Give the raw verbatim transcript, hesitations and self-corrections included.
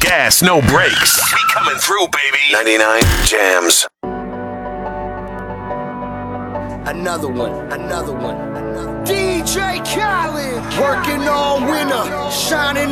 gas, no brakes. We coming through, baby. ninety-nine Jams. Another one, another one, another. D J Khaled, working all winter, shining